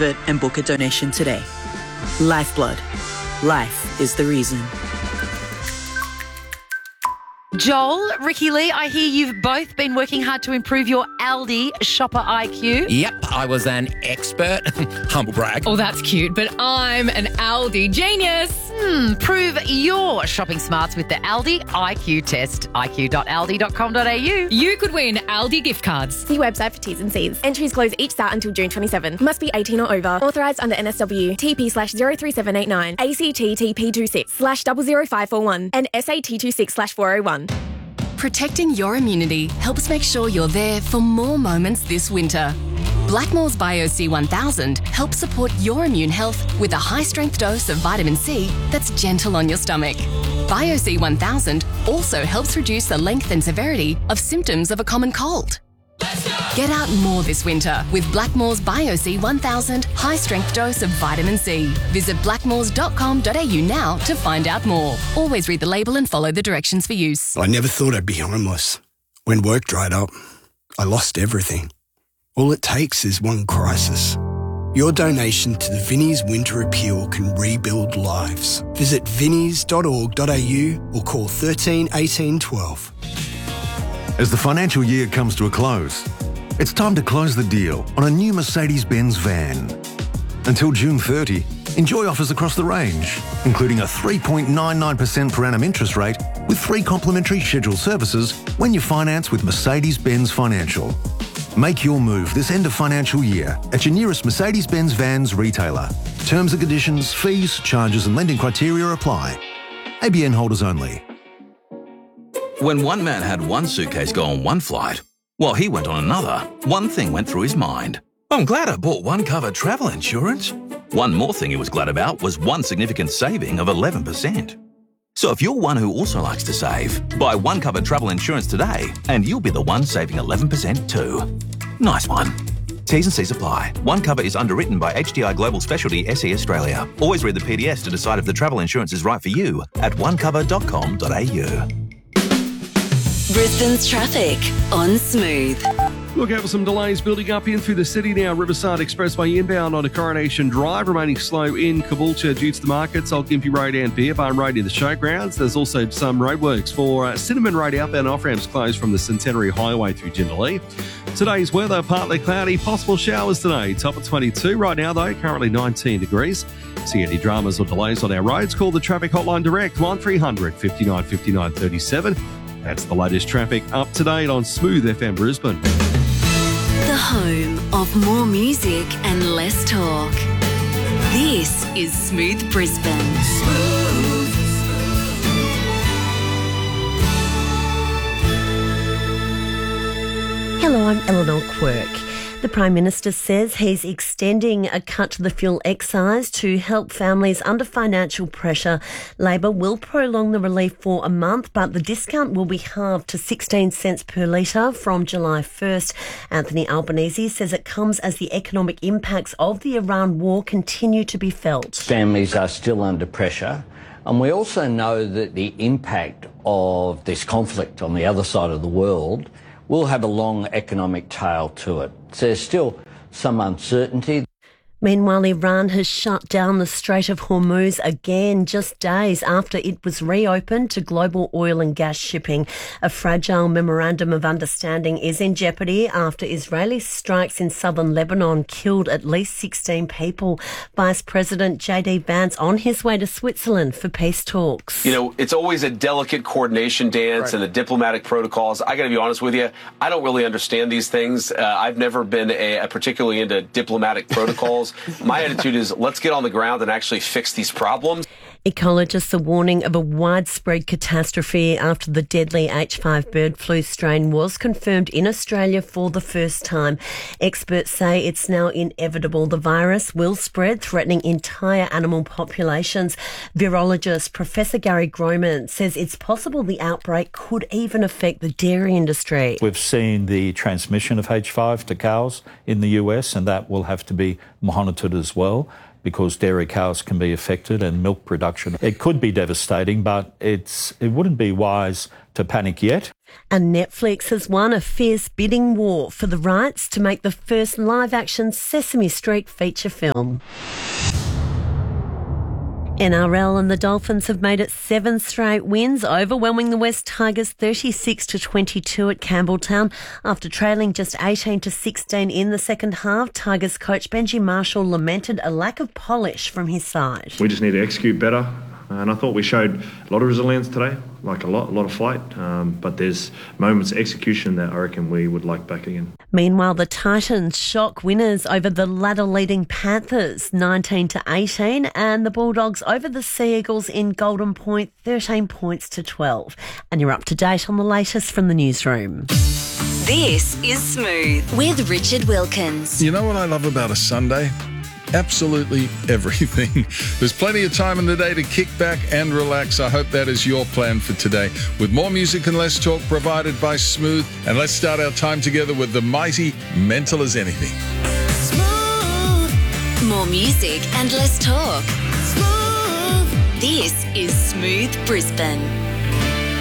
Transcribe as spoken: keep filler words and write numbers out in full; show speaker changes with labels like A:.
A: visit and book a donation today. Lifeblood. Life is the reason.
B: Joel, Ricky Lee, I hear you've both been working hard to improve your Aldi shopper I Q.
C: Yep, I was an expert. Humble brag.
D: Oh, that's cute, but I'm an Aldi genius.
B: Hmm, prove your shopping smarts with the Aldi I Q test. I Q dot aldi dot com dot a u.
D: You could win Aldi gift cards.
E: See website for T's and C's. Entries close each start until June twenty-seventh. Must be eighteen or over. Authorised under N S W. T P slash zero three seven eight nine. A C T T P two six slash zero zero five four one. And S A T two six slash four oh one.
F: Protecting your immunity helps make sure you're there for more moments this winter. Blackmores Bio C one thousand helps support your immune health with a high-strength dose of vitamin C that's gentle on your stomach. Bio C one thousand also helps reduce the length and severity of symptoms of a common cold. Get out more this winter with Blackmores Bio C one thousand high-strength dose of vitamin C. Visit blackmores dot com dot a u now to find out more. Always read the label and follow the directions for use.
G: I never thought I'd be homeless. When work dried up, I lost everything. All it takes is one crisis. Your donation to the Vinnie's Winter Appeal can rebuild lives. Visit vinnies dot org dot a u or call thirteen eighteen twelve.
H: As the financial year comes to a close, it's time to close the deal on a new Mercedes-Benz van. Until June thirtieth, enjoy offers across the range, including a three point nine nine percent per annum interest rate with three complimentary scheduled services when you finance with Mercedes-Benz Financial. Make your move this end of financial year at your nearest Mercedes-Benz Vans retailer. Terms and conditions, fees, charges and lending criteria apply. A B N holders only.
I: When one man had one suitcase go on one flight, while he went on another, one thing went through his mind. I'm glad I bought one cover travel insurance. One more thing he was glad about was one significant saving of eleven percent. So if you're one who also likes to save, buy one cover travel insurance today and you'll be the one saving eleven percent too. Nice one. T's and C's apply. One cover is underwritten by H D I Global Specialty S E Australia. Always read the P D S to decide if the travel insurance is right for you at one cover dot com dot a u.
J: Brisbane's traffic on Smooth.
K: Look out for some delays building up in through the city now. Riverside Expressway inbound onto Coronation Drive, remaining slow in Caboolture due to the markets, Old Gympie Road and Beer Barn Road in the showgrounds. There's also some roadworks for uh, Cinnamon Road outbound off-ramps closed from the Centenary Highway through Jindalee. Today's weather, partly cloudy, possible showers today. Top of twenty-two right now though, currently nineteen degrees. See any dramas or delays on our roads, call the traffic hotline direct, one three hundred fifty-nine fifty-nine thirty-seven. That's the latest traffic up to date on Smooth F M Brisbane.
J: The home of more music and less talk. This is Smooth Brisbane. Smooth.
L: Hello, I'm Eleanor Quirk. The Prime Minister says he's extending a cut to the fuel excise to help families under financial pressure. Labor will prolong the relief for a month, but the discount will be halved to sixteen cents per litre from July first. Anthony Albanese says it comes as the economic impacts of the Iran war continue to be felt.
M: Families are still under pressure. And we also know that the impact of this conflict on the other side of the world will have a long economic tail to it. So there's still some uncertainty.
L: Meanwhile, Iran has shut down the Strait of Hormuz again just days after it was reopened to global oil and gas shipping. A fragile memorandum of understanding is in jeopardy after Israeli strikes in southern Lebanon killed at least sixteen people. Vice President J D Vance on his way to Switzerland for peace talks.
N: You know, it's always a delicate coordination dance right. and the diplomatic protocols. I got to be honest with you, I don't really understand these things. Uh, I've never been a, a particularly into diplomatic protocols. My attitude is let's get on the ground and actually fix these problems.
L: Ecologists are warning of a widespread catastrophe after the deadly H five bird flu strain was confirmed in Australia for the first time. Experts say it's now inevitable the virus will spread, threatening entire animal populations. Virologist Professor Gary Groman says it's possible the outbreak could even affect the dairy industry.
O: We've seen the transmission of H five to cows in the U S, and that will have to be monitored as well, because dairy cows can be affected and milk production. It could be devastating, but it's it wouldn't be wise to panic yet.
L: And Netflix has won a fierce bidding war for the rights to make the first live-action Sesame Street feature film. N R L and the Dolphins have made it seven straight wins, overwhelming the West Tigers thirty-six to twenty-two at Campbelltown. After trailing just eighteen to sixteen in the second half, Tigers coach Benji Marshall lamented a lack of polish from his side.
P: We just need to execute better, and I thought we showed a lot of resilience today, like a lot, a lot of fight, um, but there's moments of execution that I reckon we would like back again.
L: Meanwhile, the Titans shock winners over the ladder-leading Panthers, nineteen to eighteen, and the Bulldogs over the Sea Eagles in Golden Point, thirteen points to twelve. And you're up to date on the latest from the newsroom.
J: This is Smooth with Richard Wilkins.
Q: You know what I love about a Sunday? Absolutely everything. There's plenty of time in the day to kick back and relax. I hope that is your plan for today. With more music and less talk provided by Smooth. And let's start our time together with the mighty Mental as Anything.
J: Smooth. More music and less talk. Smooth. This is Smooth Brisbane.